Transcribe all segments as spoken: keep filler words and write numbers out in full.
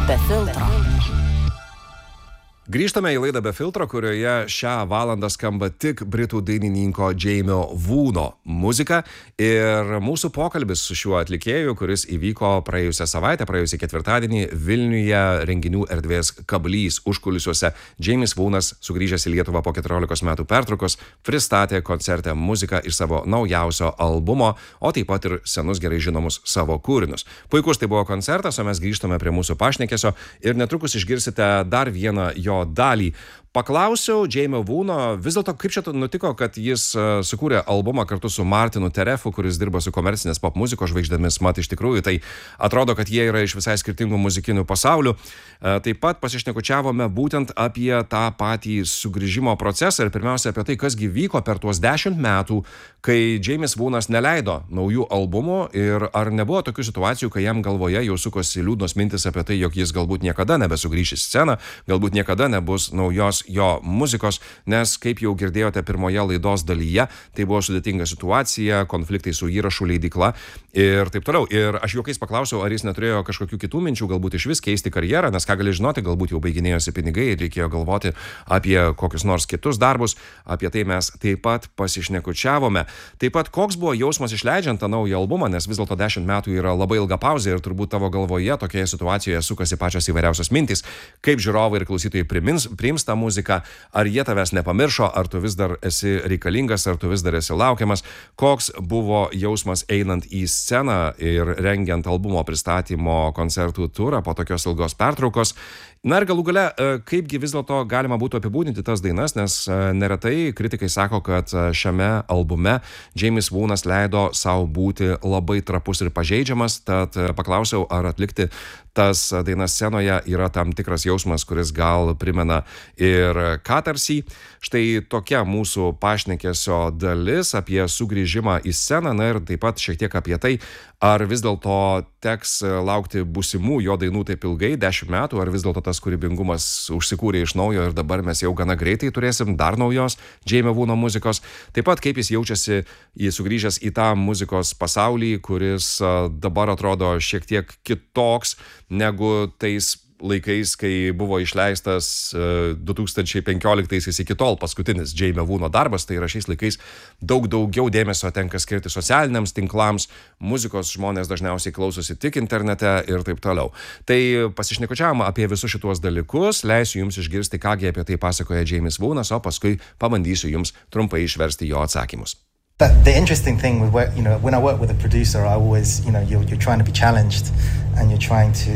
Be filtro. Grįžtame į laidą Be filtro, kurioje šią valandą skamba tik britų dainininko Jamie Woono muzika ir mūsų pokalbis su šiuo atlikėju, kuris įvyko praėjusią savaitę, praėjusį ketvirtadienį Vilniuje renginių erdvės Kablys užkulisiuose. James Woonas, sugrįžęs į Lietuvą po keturiolikos metų pertraukos, pristatė koncerte muziką iš savo naujausio albumo, o taip pat ir senus gerai žinomus savo kūrinius. Puikus tai buvo koncertas, o mes grįžtame prie mūsų pašnekesio ir netrukus išgirsite dar vieną jo dalį. Paklausiau Jamie Woono, vis dėlto kaip čia nutiko, kad jis uh, sukūrė albumą kartu su Martinu Terefu, kuris dirba su komercinės pop muzikos žvaigždėmis. Mat, iš tikrųjų, tai atrodo, kad jie yra iš visai skirtingų muzikinių pasaulių. Uh, taip pat pasišnekučiavome būtent apie tą patį sugrįžimo procesą ir pirmiausia apie tai, kas gi vyko per tuos dešimt metų, kai James Woonas neleido naujų albumų ir ar nebuvo tokių situacijų, kai jam galvoje jau sukosi liūdnos mintis apie tai, jog jis galbūt niekada nebesugrįš į sceną, galbūt niekada nebus naujos jo muzikos, nes, kaip jau girdėjote pirmoje laidos dalyje, tai buvo sudėtinga situacija, konfliktai su įrašų leidykla ir taip toliau. Ir aš juokais paklausiau, ar jis neturėjo kažkokių kitų minčių, galbūt iš vis keisti karjerą, nes ką gali žinoti, galbūt jau baiginėjosi pinigai ir reikėjo galvoti apie kokius nors kitus darbus. Apie tai mes taip pat pasišnekučiavome. Taip pat koks buvo jausmas išleidžiant tą naują albumą, nes vis dėlto dešimt metų yra labai ilga pauzė ir turbūt tavo galvoje tokioje situacijoje sukasi pačios įvairiausios mintys, kaip žiūrovai ir klausytojai primins, priims tą muziką, ar jie tavęs nepamiršo, ar tu vis dar esi reikalingas, ar tu vis dar esi laukiamas, koks buvo jausmas einant į sceną ir rengiant albumo pristatymo koncertų turą po tokios ilgos pertraukos. Na ir galų gale, kaipgi vis dėlto galima būtų apibūdinti tas dainas, nes neretai kritikai sako, kad šiame albume James Woonas leido savo būti labai trapus ir pažeidžiamas, tad paklausiau, ar atlikti tas dainas scenoje yra tam tikras jausmas, kuris gal primena ir katarsį. Štai tokia mūsų pašnekesio dalis apie sugrįžimą į sceną, na ir taip pat šiek tiek apie tai, ar vis dėlto teks laukti būsimų jo dainų taip ilgai, dešimt metų, ar vis dėlto tas kūrybingumas užsikūrė iš naujo ir dabar mes jau gana greitai turėsim dar naujos Jamie Woono muzikos. Taip pat kaip jis jaučiasi į sugrįžęs į tą muzikos pasaulį, kuris dabar atrodo šiek tiek kitoks negu tais laikais, kai buvo išleistas du tūkstančiai penkioliktaisiais iki tol paskutinis Jamie Woono darbas, tai yra šiais laikais daug daugiau dėmesio tenka skirti socialiniams tinklams, muzikos žmonės dažniausiai klausosi tik internete ir taip toliau. Tai pasišnekučiavome apie visus šituos dalykus, leisiu jums išgirsti, kągi apie tai pasakoja James Woonas, o paskui pabandysiu jums trumpai išversti jo atsakymus. But the interesting thing with work, you know, when I work with a producer, I always, you know, you're, you're trying to be challenged and you're trying to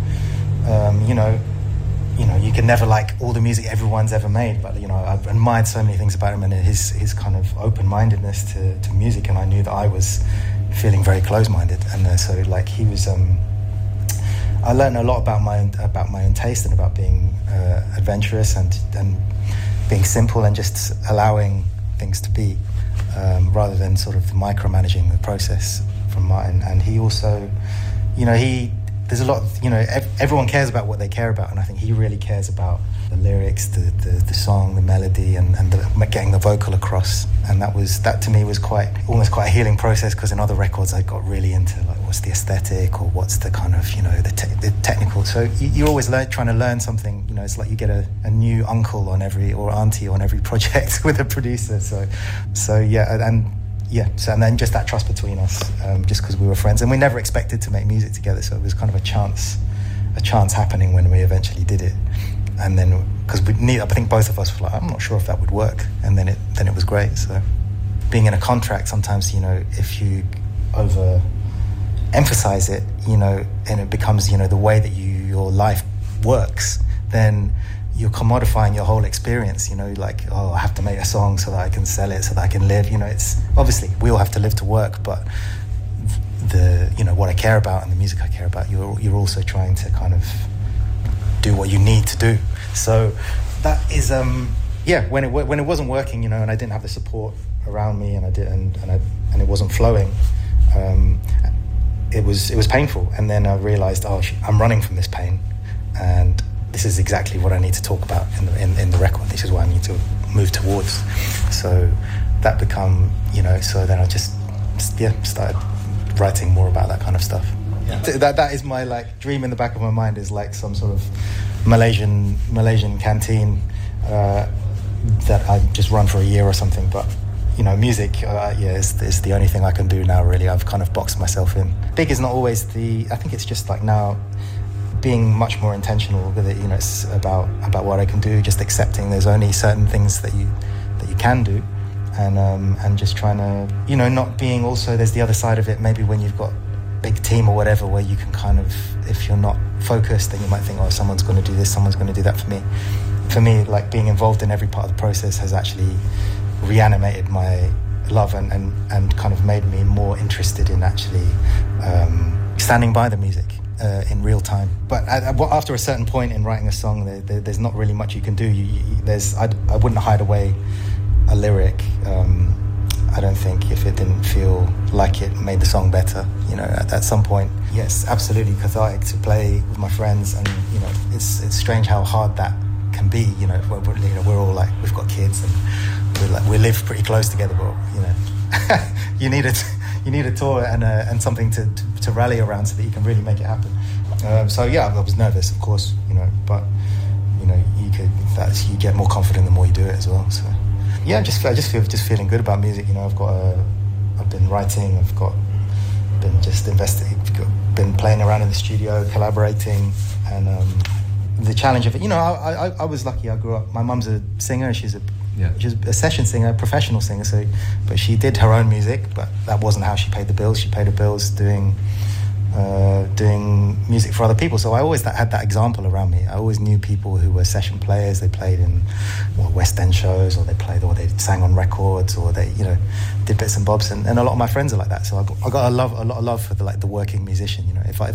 Um, you know, you know, you can never like all the music everyone's ever made, but you know, I've admired so many things about him and his his kind of open-mindedness to, to music, and I knew that I was feeling very close-minded, and uh, so like he was. Um, I learned a lot about my own, about my own taste and about being uh, adventurous and and being simple and just allowing things to be, um, rather than sort of micromanaging the process from Martin. And he also, you know, he. There's a lot of, you know, ev- everyone cares about what they care about, and I think he really cares about the lyrics, the the, the song, the melody, and, and the, getting the vocal across. And that was, that to me was quite, almost quite a healing process, because in other records I got really into like what's the aesthetic or what's the kind of, you know, the, te- the technical. So you, you're always learn, trying to learn something, you know, it's like you get a, a new uncle on every, or auntie on every project with a producer. So, so yeah, and Yeah, so and then just that trust between us, um, just because we were friends, and we never expected to make music together, so it was kind of a chance, a chance happening when we eventually did it, and then because we need, I think both of us were like, I'm not sure if that would work, and then it then it was great. So being in a contract, sometimes, you know, if you over emphasize it, you know, and it becomes, you know, the way that you your life works, then you're commodifying your whole experience, you know, like, oh, I have to make a song so that I can sell it, so that I can live, you know, it's, obviously, we all have to live to work, but the, you know, what I care about and the music I care about, you're you're also trying to kind of do what you need to do. So that is, um, yeah, when it when it wasn't working, you know, and I didn't have the support around me, and I did, and and, I, and it wasn't flowing, um, it was it was painful, and then I realized, oh, I'm running from this pain, and this is exactly what I need to talk about in the, in, in the record. This is what I need to move towards. So that become, you know, so then I just, yeah, started writing more about that kind of stuff. Yeah. That that is my like dream in the back of my mind, is like some sort of Malaysian Malaysian canteen uh, that I just run for a year or something. But you know, music, uh, yeah, is, is the only thing I can do now. Really, I've kind of boxed myself in. Big is not always the. I think it's just like now being much more intentional with it. You know, it's about about what I can do. Just accepting there's only certain things that you that you can do, and um, and just trying to, you know, not being also. There's the other side of it. Maybe when you've got big team or whatever, where you can kind of, if you're not focused, then you might think, oh, someone's going to do this, someone's going to do that for me. For me, like being involved in every part of the process has actually reanimated my love and, and, and kind of made me more interested in actually um, standing by the music uh, in real time. But at, after a certain point in writing a song, there, there, there's not really much you can do. You, you, there's I, I wouldn't hide away a lyric. Um, I don't think if it didn't feel like it made the song better. You know, at, at some point, yes, absolutely cathartic to play with my friends, and you know, it's it's strange how hard that can be. You know, we're, we're, you know, we're all like, we've got kids and we like we live pretty close together, but you know, you need a you need a tour and a, and something to, to to rally around so that you can really make it happen. Um, so yeah, I was nervous, of course, you know, but you know, you could that's you get more confident the more you do it as well. So. Yeah, just I just feel just feeling good about music. You know, I've got a, I've been writing. I've got been just investigating. Been playing around in the studio, collaborating, and um, the challenge of it. You know, I, I I was lucky. I grew up. My mum's a singer. She's a yeah. she's a session singer, a professional singer. So, but she did her own music. But that wasn't how she paid the bills. She paid her bills doing uh, doing music for other people. So I always that, had that example around me. I always knew people who were session players. They played in well, West End shows, or they played, or they sang on records, or they, you know, did bits and bobs. And, and a lot of my friends are like that. So I got, I got a love, a lot of love for the like the working musician. You know, if I, if